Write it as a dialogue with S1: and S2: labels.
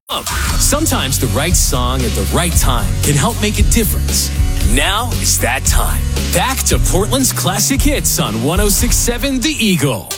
S1: Sometimes the right song at the right time can help make a difference. Now is that time. Back to Portland's classic hits on 106.7 The Eagle.